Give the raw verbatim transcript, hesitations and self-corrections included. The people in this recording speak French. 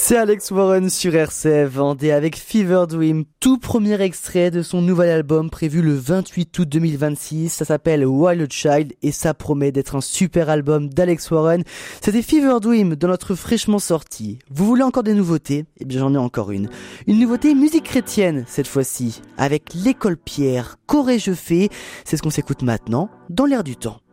C'est Alex Warren sur R C F Vendée avec Fever Dream, tout premier extrait de son nouvel album prévu le vingt-huit août deux mille vingt-six. Ça s'appelle Wild Child et ça promet d'être un super album d'Alex Warren. C'était Fever Dream dans notre fraîchement sorti. Vous voulez encore des nouveautés? Eh bien j'en ai encore une. Une nouveauté musique chrétienne cette fois-ci, avec l'École Pierre, Qu'aurais-je fait? C'est ce qu'on s'écoute maintenant dans l'air du temps.